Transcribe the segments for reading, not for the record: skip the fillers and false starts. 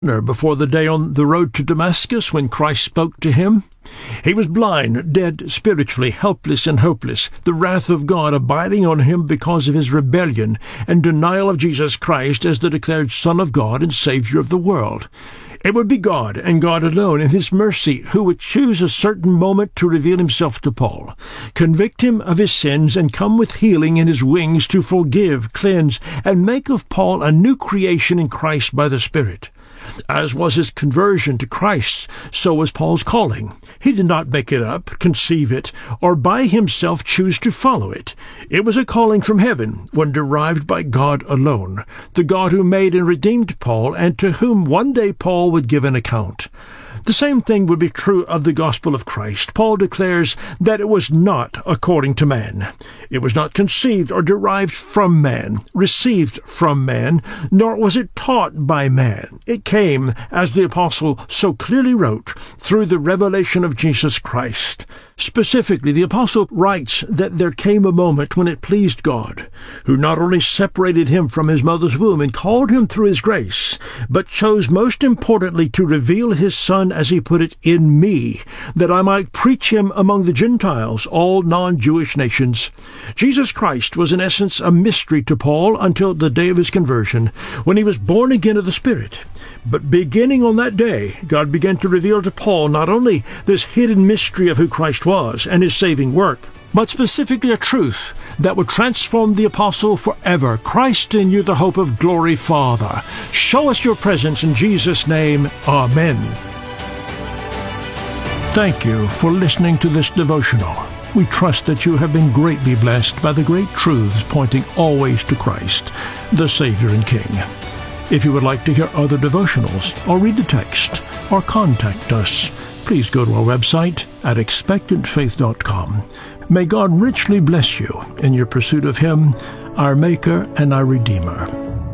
before the day on the road to Damascus when Christ spoke to him. He was blind, dead spiritually, helpless and hopeless, the wrath of God abiding on him because of his rebellion and denial of Jesus Christ as the declared Son of God and Savior of the world. It would be God and God alone in his mercy who would choose a certain moment to reveal himself to Paul, convict him of his sins, and come with healing in his wings to forgive, cleanse, and make of Paul a new creation in Christ by the Spirit. As was his conversion to Christ, so was Paul's calling. He did not make it up, conceive it, or by himself choose to follow it. It was a calling from heaven, one derived by God alone, the God who made and redeemed Paul, and to whom one day Paul would give an account. The same thing would be true of the gospel of Christ. Paul declares that it was not according to man. It was not conceived or derived from man, received from man, nor was it taught by man. It came, as the apostle so clearly wrote, through the revelation of Jesus Christ. Specifically, the apostle writes that there came a moment when it pleased God, who not only separated him from his mother's womb and called him through his grace, but chose most importantly to reveal his Son, as he put it, in me, that I might preach him among the Gentiles, all non-Jewish nations. Jesus Christ was in essence a mystery to Paul until the day of his conversion, when he was born again of the Spirit. But beginning on that day, God began to reveal to Paul not only this hidden mystery of who Christ was and his saving work, but specifically a truth that would transform the apostle forever. Christ in you, the hope of glory, Father. Show us your presence in Jesus' name. Amen. Thank you for listening to this devotional. We trust that you have been greatly blessed by the great truths pointing always to Christ, the Savior and King. If you would like to hear other devotionals, or read the text, or contact us, please go to our website at expectantfaith.com. May God richly bless you in your pursuit of Him, our Maker and our Redeemer.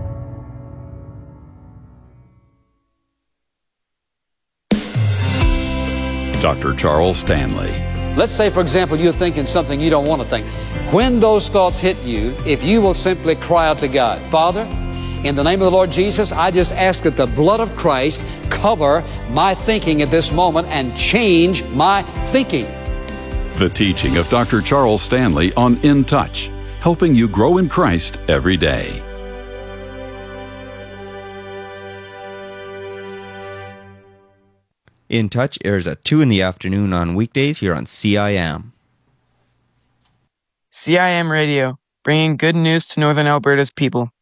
Dr. Charles Stanley. Let's say, for example, you're thinking something you don't want to think. When those thoughts hit you, if you will simply cry out to God, Father, in the name of the Lord Jesus, I just ask that the blood of Christ cover my thinking at this moment and change my thinking. The teaching of Dr. Charles Stanley on In Touch, helping you grow in Christ every day. In Touch airs at 2 in the afternoon on weekdays here on CIM. CIM Radio, bringing good news to Northern Alberta's people.